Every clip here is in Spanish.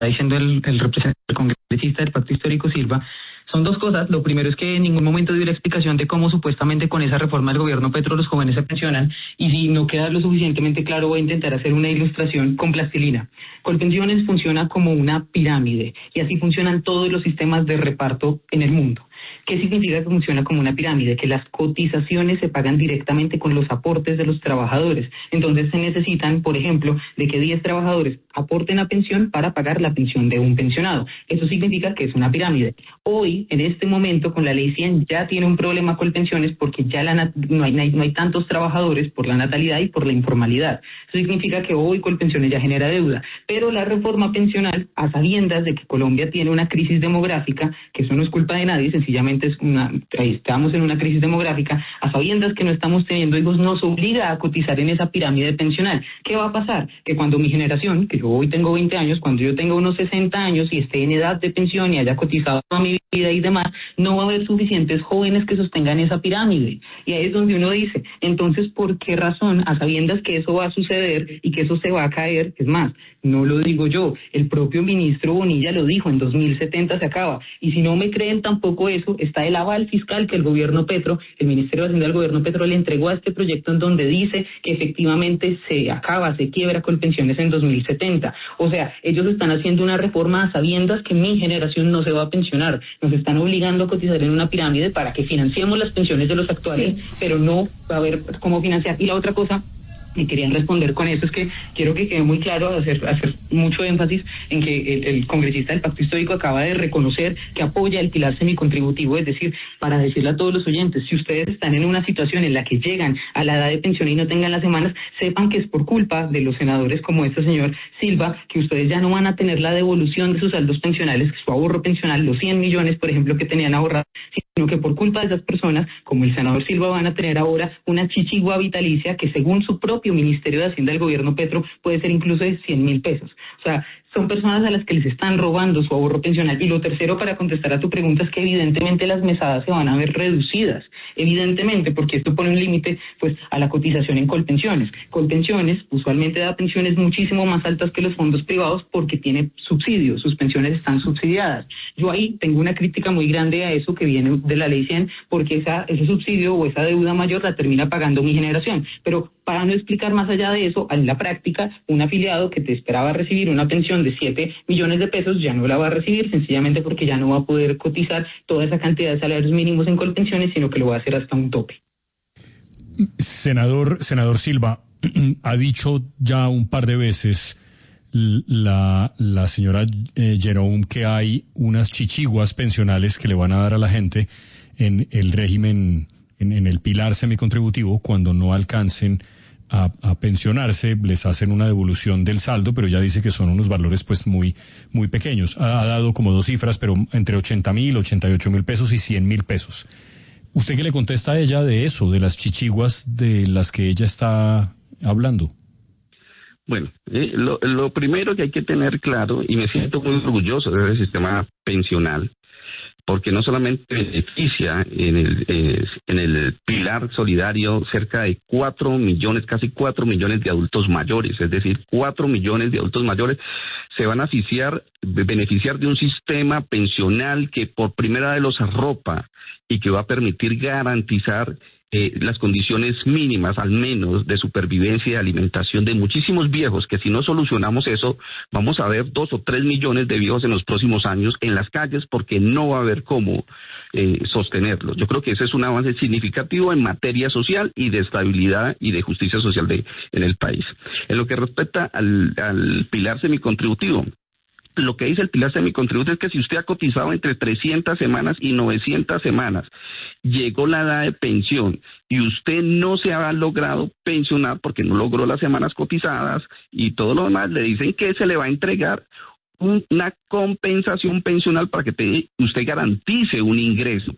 diciendo el representante el congresista del Pacto Histórico Silva, son dos cosas. Lo primero es que en ningún momento dio la explicación de cómo supuestamente con esa reforma del gobierno Petro los jóvenes se pensionan, y si no queda lo suficientemente claro voy a intentar hacer una ilustración con plastilina. Colpensiones funciona como una pirámide y así funcionan todos los sistemas de reparto en el mundo. ¿Qué significa que funciona como una pirámide? Que las cotizaciones se pagan directamente con los aportes de los trabajadores. Entonces se necesitan, por ejemplo, de que 10 trabajadores aporten a pensión para pagar la pensión de un pensionado. Eso significa que es una pirámide. Hoy, en este momento, con la ley 100 ya tiene un problema con pensiones porque ya no hay tantos trabajadores por la natalidad y por la informalidad. Eso significa que hoy Colpensiones ya genera deuda. Pero la reforma pensional, a sabiendas de que Colombia tiene una crisis demográfica, que eso no es culpa de nadie, sencillamente estamos en una crisis demográfica, a sabiendas que no estamos teniendo hijos, nos obliga a cotizar en esa pirámide pensional. ¿Qué va a pasar? Que cuando mi generación, que yo hoy tengo 20 años, cuando yo tenga unos 60 años y esté en edad de pensión y haya cotizado toda mi vida y demás, no va a haber suficientes jóvenes que sostengan esa pirámide. Y ahí es donde uno dice, entonces, ¿por qué razón, a sabiendas que eso va a suceder y que eso se va a caer? Es más, no lo digo yo, el propio ministro Bonilla lo dijo, en 2070 se acaba. Y si no me creen tampoco eso, está el aval fiscal que el gobierno Petro, el Ministerio de Hacienda del gobierno Petro le entregó a este proyecto, en donde dice que efectivamente se acaba, se quiebra Colpensiones en 2070. O sea, ellos están haciendo una reforma a sabiendas que mi generación no se va a pensionar. Nos están obligando a cotizar en una pirámide para que financiemos las pensiones de los actuales, sí, pero no va a haber cómo financiar. Y la otra cosa y querían responder con eso es que quiero que quede muy claro, hacer mucho énfasis en que el congresista del Pacto Histórico acaba de reconocer que apoya el pilar semicontributivo, es decir, para decirle a todos los oyentes, si ustedes están en una situación en la que llegan a la edad de pensión y no tengan las semanas, sepan que es por culpa de los senadores como este señor Silva, que ustedes ya no van a tener la devolución de sus saldos pensionales, su ahorro pensional, los 100 millones, por ejemplo, que tenían ahorrados, sino que por culpa de esas personas, como el senador Silva, van a tener ahora una chichigua vitalicia que, según su propio Ministerio de Hacienda del gobierno Petro, puede ser incluso de 100.000 pesos. O sea, son personas a las que les están robando su ahorro pensional. Y lo tercero, para contestar a tu pregunta, es que evidentemente las mesadas se van a ver reducidas, evidentemente, porque esto pone un límite pues a la cotización en Colpensiones. Colpensiones usualmente da pensiones muchísimo más altas que los fondos privados porque tiene subsidios, sus pensiones están subsidiadas. Yo ahí tengo una crítica muy grande a eso que viene de la ley 100, porque ese subsidio o esa deuda mayor la termina pagando mi generación. Pero para no explicar más allá de eso, en la práctica, un afiliado que te esperaba recibir una pensión de 7 millones de pesos ya no la va a recibir, sencillamente porque ya no va a poder cotizar toda esa cantidad de salarios mínimos en Colpensiones, sino que lo va a hacer hasta un tope. Senador Silva, ha dicho ya un par de veces la señora Jerome que hay unas chichiguas pensionales que le van a dar a la gente en el régimen, en el pilar semicontributivo, cuando no alcancen a pensionarse, les hacen una devolución del saldo, pero ya dice que son unos valores pues muy pequeños. Ha dado como dos cifras, pero entre 80.000, 88.000 pesos y 100.000 pesos. ¿Usted qué le contesta a ella de eso, de las chichiguas de las que ella está hablando? Bueno, lo primero que hay que tener claro, y me siento muy orgulloso de ese sistema pensional, porque no solamente beneficia en el pilar solidario cerca de 4 millones, casi 4 millones de adultos mayores, es decir, 4 millones de adultos mayores se van a beneficiar de un sistema pensional que por primera vez los arropa y que va a permitir garantizar las condiciones mínimas, al menos, de supervivencia y alimentación de muchísimos viejos, que si no solucionamos eso, vamos a ver 2 o 3 millones de viejos en los próximos años en las calles porque no va a haber cómo sostenerlos. Yo creo que ese es un avance significativo en materia social y de estabilidad y de justicia social en el país. En lo que respecta al pilar semicontributivo, lo que dice el pilar semicontributivo es que si usted ha cotizado entre 300 semanas y 900 semanas, llegó la edad de pensión y usted no se ha logrado pensionar porque no logró las semanas cotizadas y todo lo demás, le dicen que se le va a entregar una compensación pensional para que usted garantice un ingreso,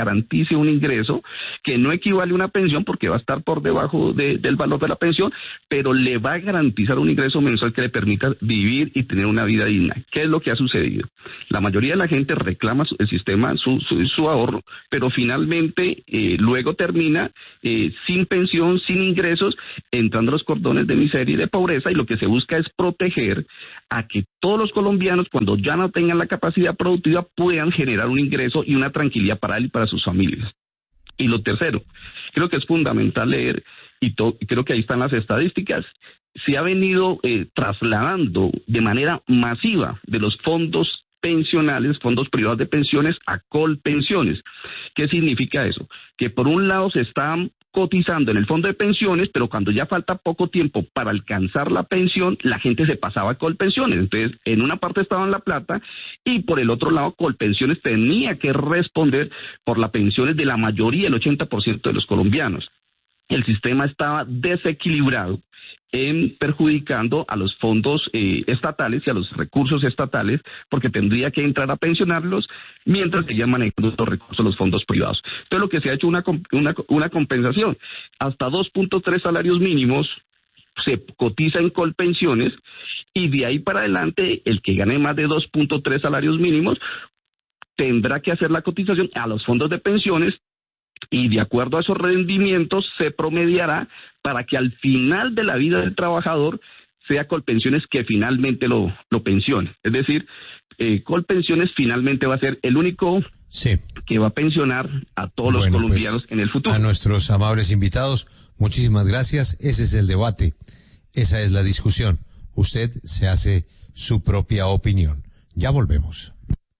que no equivale a una pensión porque va a estar por debajo del valor de la pensión, pero le va a garantizar un ingreso mensual que le permita vivir y tener una vida digna. ¿Qué es lo que ha sucedido? La mayoría de la gente reclama el sistema, su ahorro, pero finalmente luego termina sin pensión, sin ingresos, entrando a los cordones de miseria y de pobreza, y lo que se busca es proteger a que todos los colombianos colombianos, cuando ya no tengan la capacidad productiva, puedan generar un ingreso y una tranquilidad para él y para sus familias. Y lo tercero, creo que es fundamental leer, y creo que ahí están las estadísticas, se ha venido trasladando de manera masiva de los fondos pensionales, fondos privados de pensiones, a Colpensiones. ¿Qué significa eso? Que por un lado se están cotizando en el fondo de pensiones, pero cuando ya falta poco tiempo para alcanzar la pensión, la gente se pasaba a Colpensiones. Entonces, en una parte estaba la plata y por el otro lado Colpensiones tenía que responder por las pensiones de la mayoría, el 80% de los colombianos. El sistema estaba desequilibrado, perjudicando a los fondos estatales y a los recursos estatales, porque tendría que entrar a pensionarlos mientras seguían manejando los recursos los fondos privados. Entonces lo que se ha hecho una compensación, hasta 2.3 salarios mínimos se cotiza en Colpensiones, y de ahí para adelante el que gane más de 2.3 salarios mínimos tendrá que hacer la cotización a los fondos de pensiones, y de acuerdo a esos rendimientos se promediará para que al final de la vida del trabajador sea Colpensiones que finalmente lo pensione. Es decir, Colpensiones finalmente va a ser el único que va a pensionar a todos los colombianos en el futuro. A nuestros amables invitados, muchísimas gracias. Ese es el debate, esa es la discusión. Usted se hace su propia opinión. Ya volvemos.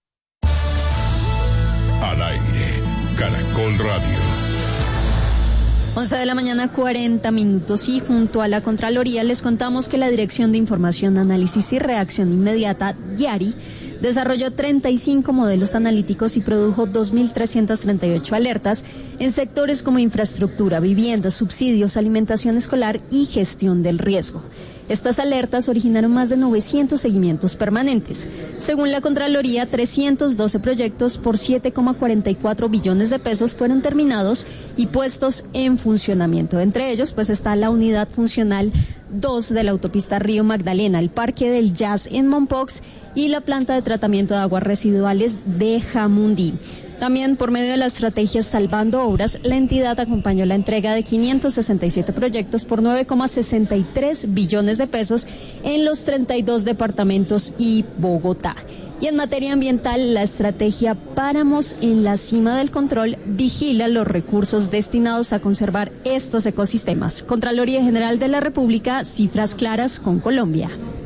Al aire, Caracol Radio. 11 de la mañana, 40 minutos, y junto a la Contraloría les contamos que la Dirección de Información, Análisis y Reacción Inmediata, DIARI, desarrolló 35 modelos analíticos y produjo 2.338 alertas en sectores como infraestructura, vivienda, subsidios, alimentación escolar y gestión del riesgo. Estas alertas originaron más de 900 seguimientos permanentes. Según la Contraloría, 312 proyectos por 7,44 billones de pesos fueron terminados y puestos en funcionamiento. Entre ellos, pues, está la unidad funcional 2 de la autopista Río Magdalena, el Parque del Jazz en Mompox y la planta de tratamiento de aguas residuales de Jamundí. También, por medio de la estrategia Salvando Obras, la entidad acompañó la entrega de 567 proyectos por 9,63 billones de pesos en los 32 departamentos y Bogotá. Y en materia ambiental, la estrategia Páramos en la Cima del Control vigila los recursos destinados a conservar estos ecosistemas. Contraloría General de la República, cifras claras con Colombia.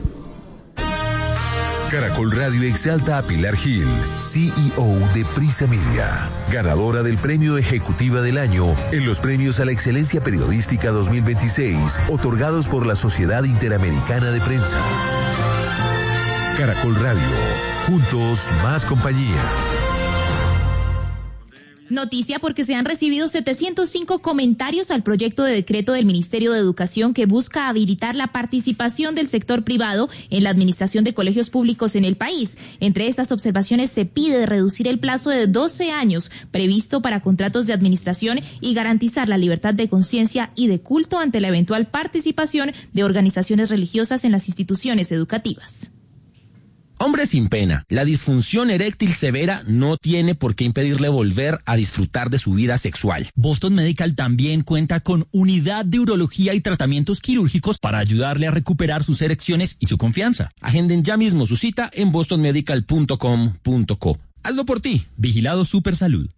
Caracol Radio exalta a Pilar Gil, CEO de Prisa Media, ganadora del Premio Ejecutiva del Año en los Premios a la Excelencia Periodística 2026, otorgados por la Sociedad Interamericana de Prensa. Caracol Radio, juntos más compañía. Noticia porque se han recibido 705 comentarios al proyecto de decreto del Ministerio de Educación que busca habilitar la participación del sector privado en la administración de colegios públicos en el país. Entre estas observaciones se pide reducir el plazo de 12 años previsto para contratos de administración y garantizar la libertad de conciencia y de culto ante la eventual participación de organizaciones religiosas en las instituciones educativas. Hombre sin pena, la disfunción eréctil severa no tiene por qué impedirle volver a disfrutar de su vida sexual. Boston Medical también cuenta con unidad de urología y tratamientos quirúrgicos para ayudarle a recuperar sus erecciones y su confianza. Agenden ya mismo su cita en bostonmedical.com.co. Hazlo por ti. Vigilado Supersalud.